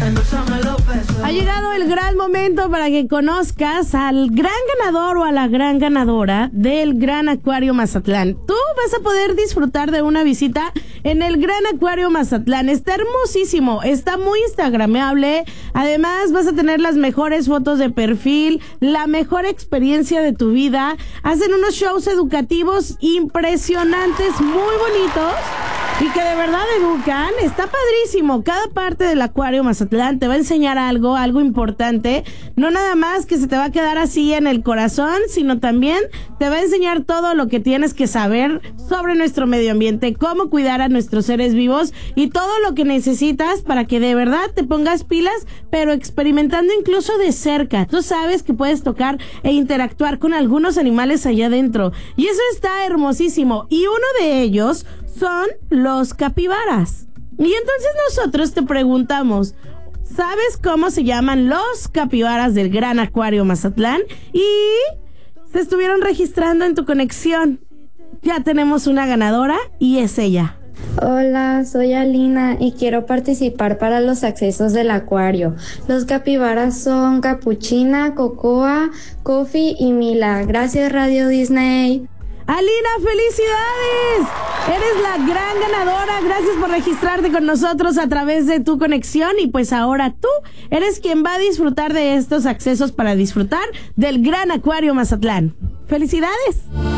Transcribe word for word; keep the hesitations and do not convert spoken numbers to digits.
Ha llegado el gran momento para que conozcas al gran ganador o a la gran ganadora del Gran Acuario Mazatlán. Tú vas a poder disfrutar de una visita en el Gran Acuario Mazatlán. Está hermosísimo, está muy instagrameable. Además, vas a tener las mejores fotos de perfil, la mejor experiencia de tu vida. Hacen unos shows educativos impresionantes, muy bonitos, y que de verdad educan. Está padrísimo. Cada parte del Acuario Mazatlán te va a enseñar algo, algo importante. No nada más que se te va a quedar así en el corazón, sino también te va a enseñar todo lo que tienes que saber sobre nuestro medio ambiente, cómo cuidar a nuestros seres vivos y todo lo que necesitas para que de verdad te pongas pilas, pero experimentando incluso de cerca. Tú sabes que puedes tocar e interactuar con algunos animales allá adentro. Y eso está hermosísimo. Y uno de ellos son los capibaras. Y entonces nosotros te preguntamos, ¿sabes cómo se llaman los capibaras del Gran Acuario Mazatlán? Y se estuvieron registrando en tu conexión. Ya tenemos una ganadora y es ella. Hola, soy Alina y quiero participar para los accesos del acuario. Los capibaras son Capuchina, Cocoa, Coffee y Mila. Gracias, Radio Disney. Alina, felicidades. Eres la gran ganadora. Gracias por registrarte con nosotros a través de tu conexión. Y pues ahora tú eres quien va a disfrutar de estos accesos para disfrutar del Gran Acuario Mazatlán. ¡Felicidades!